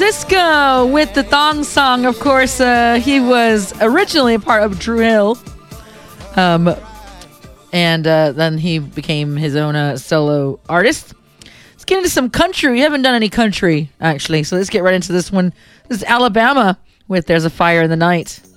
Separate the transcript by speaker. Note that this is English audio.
Speaker 1: Francisco with the Thong Song. Of course, he was originally a part of Dru Hill. And then he became his own solo artist. Let's get into some country. We haven't done any country, actually. So let's get right into this one. This is Alabama with There's a Fire in the Night.